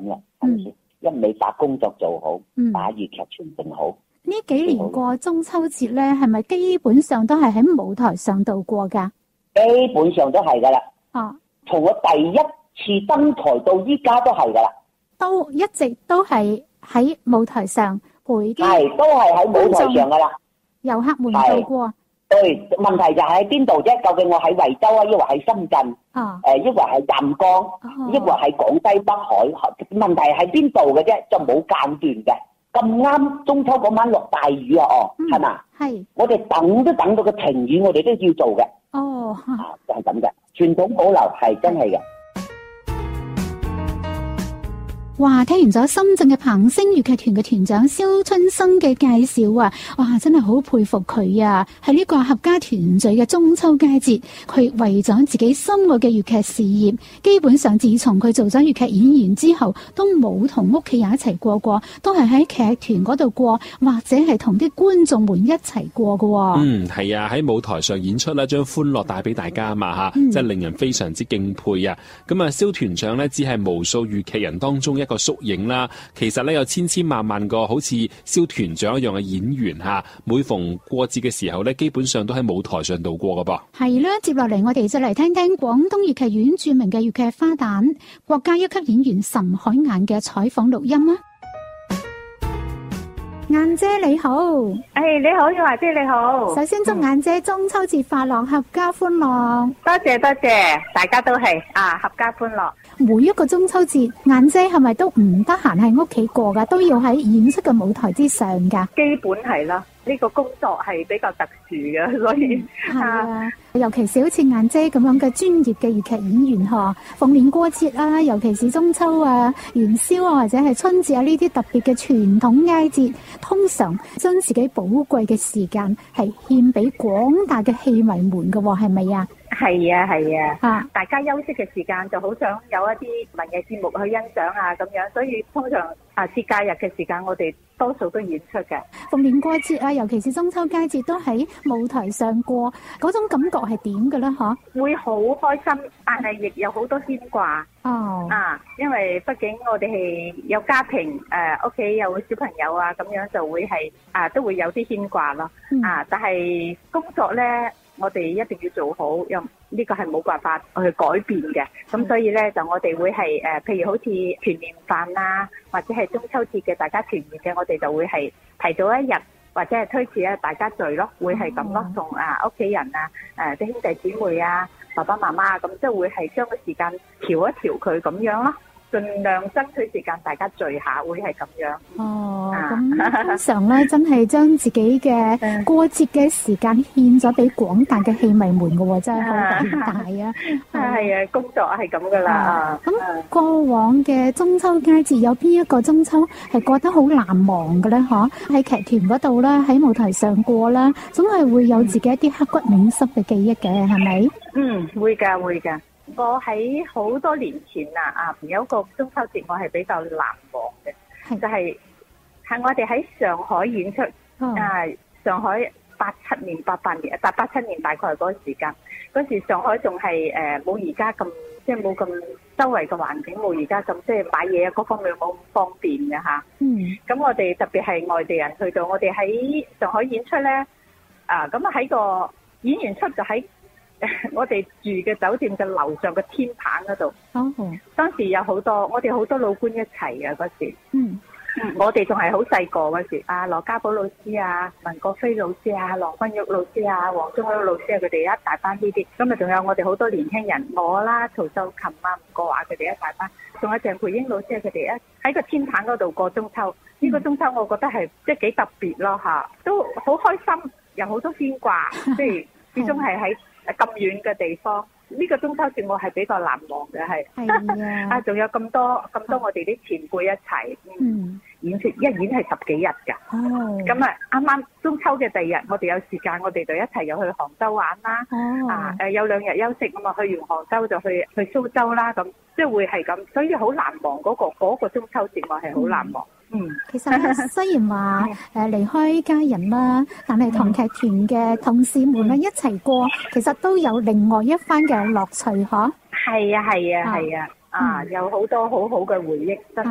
啦，係咪先？一味把工作做好，把粵劇傳承好。 呢幾年過中秋節咧，係咪基本上都係喺舞台上度過㗎？ 基本上都係㗎啦。 啊， 從我第一次登台到依家都係㗎啦。 都一直都係喺舞台上陪啲， 係都係喺舞台上㗎啦。 遊客們度過。 對，問題就喺邊度啫？究竟我喺惠州啊，抑或喺深圳？抑或係湛江，抑或係廣西北海？問題喺邊度嘅啫？就冇間斷嘅。咁啱中秋嗰晚落大雨啊！係嘛？係。我哋等都等到個停雨，我哋都要做嘅。就係咁嘅，傳統保留係真係嘅。 哇！聽完咗深圳嘅彭星粵劇團嘅團長蕭春生嘅介紹啊，哇！真係好佩服佢啊！喺呢個合家團聚嘅中秋佳節，佢為咗自己心愛嘅粵劇事業，基本上自從佢做咗粵劇演員之後，都冇同屋企人一齊過，都係喺劇團嗰度過，或者係同啲觀眾們一齊過㗎。 係啊，喺舞台上演出啦，將歡樂帶俾大家嘛吓，真係令人非常之敬佩啊！咁啊，蕭團長呢，只係無數粵劇人當中一個縮影啦，其實咧有千千萬萬個好似蕭團長一樣嘅演員吓，每逢過節嘅時候咧，基本上都喺舞台上度過噶噃。係啦，接落嚟我哋就嚟聽聽廣東粵劇院著名嘅粵劇花旦、國家一級演員岑海晏嘅採訪錄音啊！晏姐你好， 你好，耀華姐你好。 首先祝晏姐中秋節快樂，合家歡樂。 多謝多謝，大家都係合家歡樂。 每一個中秋節，晏姐係咪都唔得閒喺屋企過噶？都要喺演出嘅舞台之上噶？ 基本係啦，呢個工作係比較特殊嘅，所以尤其是好似晏姐咁樣嘅專業嘅粵劇演員嗬，逢年過節啊，尤其是中秋啊、元宵啊或者係春節啊呢啲特別嘅傳統佳節，通常將自己寶貴嘅時間係獻俾廣大嘅戲迷們噶，係咪啊？ 係啊，大家休息嘅時間就好想有一啲文藝節目去欣賞啊咁樣，所以通常節假日嘅時間我哋多數都演出嘅。 逢年過節啊，尤其是中秋佳節都喺舞台上過，嗰種感覺係點嘅咧？ 會好開心，但係亦有好多牽掛。因為畢竟我哋係有家庭，屋企有小朋友啊，咁樣就會係都會有啲牽掛咯。但係工作咧，我哋一定要做好，呢個係冇辦法去改變嘅。咁所以咧，就我哋會係譬如好似團年飯啊，或者係中秋節嘅大家團圓嘅，我哋就會係提早一日或者係推遲大家聚咯，會係咁咯，同屋企人啊、啲兄弟姊妹啊、爸爸媽媽啊，咁即係會係將個時間調一調佢咁樣咯。盡量爭取時間，大家聚下會係咁樣。 咁通常咧，真係將自己嘅過節嘅時間獻咗俾廣大嘅戲迷們嘅喎，真係好偉大啊！ 係啊，工作係咁噶啦。 咁過往嘅中秋佳節有邊一個中秋係過得好難忘嘅咧？喺劇團嗰度啦，喺舞台上過啦，總係會有自己一啲刻骨銘心嘅記憶嘅，係咪？ 會㗎。我喺好多年前有一個中秋節我係比較難忘嘅，就係我哋喺上海演出，上海87年、88年、87年大概係嗰個時間，嗰時上海仲係冇而家咁，即係冇咁周圍嘅環境冇而家咁，即係買嘢各方面冇咁方便嘅嚇。咁我哋特別係外地人去到，我哋喺上海演出咧，咁喺個演完出就喺我哋住嘅酒店嘅樓上嘅天棚嗰度。當時有好多我哋好多老官一齊嘅嗰時。我哋仲係好細個嗰時，羅家寶老師啊、文國飛老師啊、郎君玉老師啊、黃宗祿老師啊，佢哋一大班呢啲。咁仲有我哋好多年輕人，我啦、曹秀琴啊、吳國華佢哋一大班，仲有鄭培英老師啊，佢哋喺個天棚嗰度過中秋。呢個中秋我覺得係即係幾特別咯嚇，都好開心，有好多牽掛，即係始終係喺咁遠嘅地方。呢個中秋節我係比較難忘嘅，係仲有咁多我哋啲前輩一齊演出，一演係10幾日㗎。咁啱啱中秋嘅第二日，我哋有時間，我哋就一齊又去杭州玩啦。有2日休息啊嘛，去完杭州就去蘇州啦，咁即係會係咁，所以好難忘嗰個中秋節我係好難忘。 其實咧，雖然話離開家人啦，但係同劇團嘅同事們咧一齊過，其實都有另外一番嘅樂趣，嗬。係啊，有好多好好嘅回憶。